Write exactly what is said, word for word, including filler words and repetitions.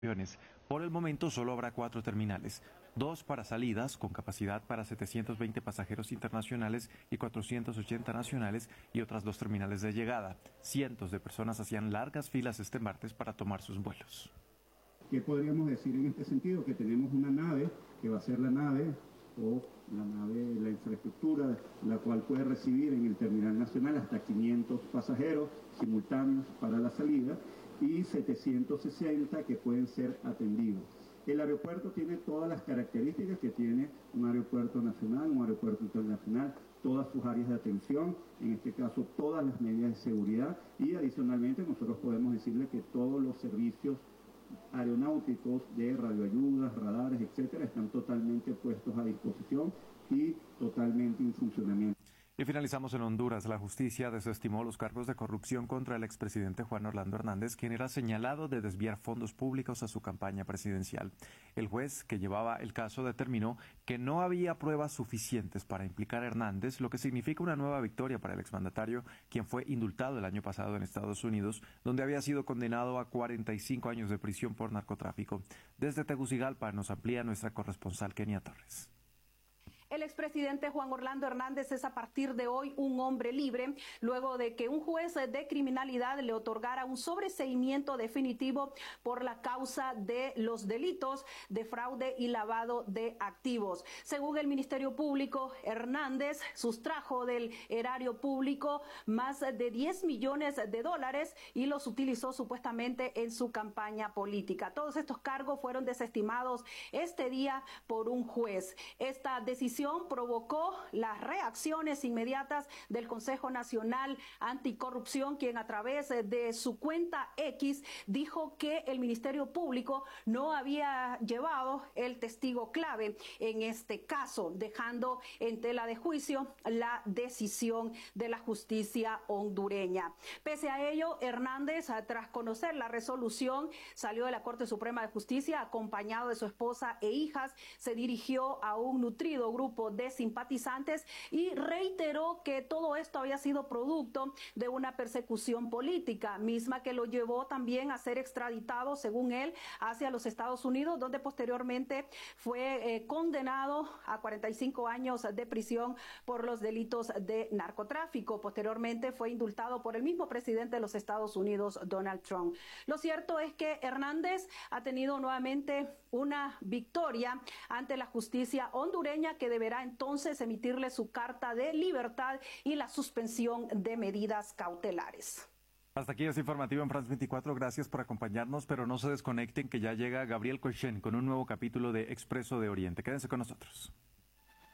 aviones. Por el momento solo habrá cuatro terminales, dos para salidas con capacidad para setecientos veinte pasajeros internacionales y cuatrocientos ochenta nacionales y otras dos terminales de llegada. Cientos de personas hacían largas filas este martes para tomar sus vuelos. ¿Qué podríamos decir en este sentido? Que tenemos una nave que va a ser la nave o la nave, la infraestructura, la cual puede recibir en el terminal nacional hasta quinientos pasajeros simultáneos para la salida y setecientos sesenta que pueden ser atendidos. El aeropuerto tiene todas las características que tiene un aeropuerto nacional, un aeropuerto internacional, todas sus áreas de atención, en este caso todas las medidas de seguridad, y adicionalmente nosotros podemos decirle que todos los servicios aeronáuticos de radioayudas, radares, etcétera, están totalmente puestos a disposición y totalmente en funcionamiento. Y finalizamos en Honduras. La justicia desestimó los cargos de corrupción contra el expresidente Juan Orlando Hernández, quien era señalado de desviar fondos públicos a su campaña presidencial. El juez que llevaba el caso determinó que no había pruebas suficientes para implicar a Hernández, lo que significa una nueva victoria para el exmandatario, quien fue indultado el año pasado en Estados Unidos, donde había sido condenado a cuarenta y cinco años de prisión por narcotráfico. Desde Tegucigalpa nos amplía nuestra corresponsal Kenia Torres. El expresidente Juan Orlando Hernández es a partir de hoy un hombre libre, luego de que un juez de criminalidad le otorgara un sobreseimiento definitivo por la causa de los delitos de fraude y lavado de activos. Según el Ministerio Público, Hernández sustrajo del erario público más de diez millones de dólares y los utilizó supuestamente en su campaña política. Todos estos cargos fueron desestimados este día por un juez. Esta decisión provocó las reacciones inmediatas del Consejo Nacional Anticorrupción, quien a través de su cuenta X dijo que el Ministerio Público no había llevado el testigo clave en este caso, dejando en tela de juicio la decisión de la justicia hondureña. Pese a ello, Hernández, tras conocer la resolución, salió de la Corte Suprema de Justicia acompañado de su esposa e hijas, se dirigió a un nutrido grupo de simpatizantes y reiteró que todo esto había sido producto de una persecución política, misma que lo llevó también a ser extraditado, según él, hacia los Estados Unidos, donde posteriormente fue eh, condenado a cuarenta y cinco años de prisión por los delitos de narcotráfico. Posteriormente fue indultado por el mismo presidente de los Estados Unidos, Donald Trump. Lo cierto es que Hernández ha tenido nuevamente una victoria ante la justicia hondureña, que deberá entonces emitirle su carta de libertad y la suspensión de medidas cautelares. Hasta aquí es informativo en France veinticuatro. Gracias por acompañarnos, pero no se desconecten que ya llega Gabriel Cochen con un nuevo capítulo de Expreso de Oriente. Quédense con nosotros.